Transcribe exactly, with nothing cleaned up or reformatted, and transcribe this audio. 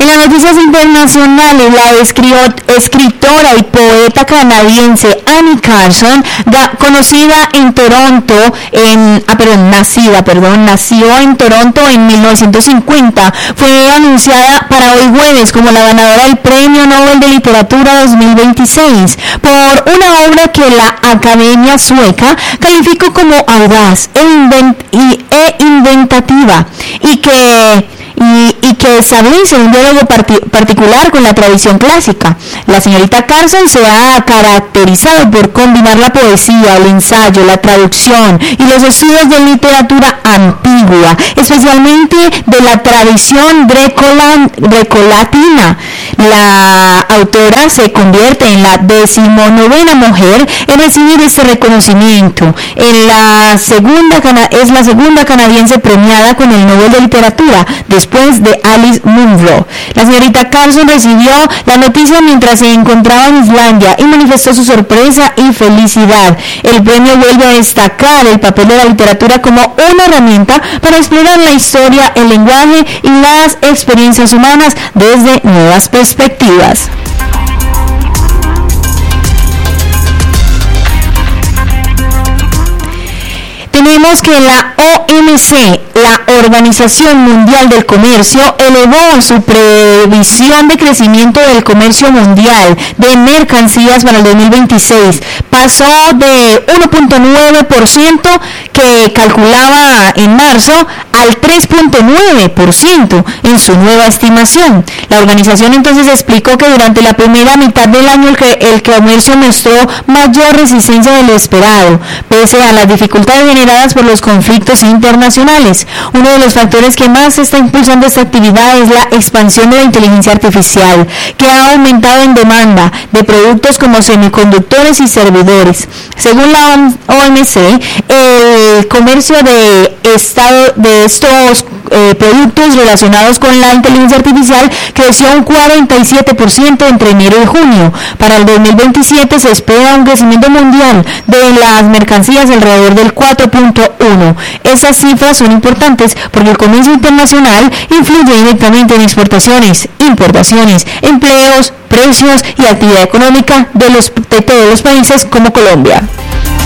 En las noticias internacionales, la escritora y poeta canadiense Annie Carson, da, conocida en Toronto, en, ah, perdón, nacida, perdón, nació en Toronto en mil novecientos cincuenta, fue anunciada para hoy jueves como la ganadora del Premio Nobel de Literatura dos mil veintiséis por una obra que la Academia Sueca calificó como audaz e, invent, y, e inventativa y que Y, y que establece un diálogo parti- particular con la tradición clásica. La señorita Carson se ha caracterizado por combinar la poesía, el ensayo, la traducción y los estudios de literatura antigua, especialmente de la tradición grecolatina. La autora se convierte en la decimonovena mujer en recibir este reconocimiento. En la segunda, es la segunda canadiense premiada con el Nobel de Literatura, después de Alice Munro. La señorita Carson recibió la noticia mientras se encontraba en Islandia y manifestó su sorpresa y felicidad. El premio vuelve a destacar el papel de la literatura como una herramienta para explorar la historia, el lenguaje y las experiencias humanas desde nuevas perspectivas. Tenemos que la O M C, la Organización Mundial del Comercio, elevó su previsión de crecimiento del comercio mundial de mercancías para el dos mil veintiséis. Pasó de uno punto nueve por ciento que calculaba en marzo al tres punto nueve por ciento en su nueva estimación. La organización entonces explicó que durante la primera mitad del año el, que, el comercio mostró mayor resistencia de lo esperado, pese a las dificultades generadas por los conflictos internacionales. Uno de los factores que más está impulsando esta actividad es la expansión de la inteligencia artificial, que ha aumentado en demanda de productos como semiconductores y servidores. Según la O M C, el comercio de, estado, de estos eh, productos relacionados con la inteligencia artificial creció un cuarenta y siete por ciento entre enero y junio. Para el dos mil veintisiete se espera un crecimiento mundial de las mercancías alrededor del cuatro punto uno. Esas cifras son importantes porque el comercio internacional influye directamente en exportaciones, importaciones, empleos, precios y actividad económica de, los, de todos los países como Colombia.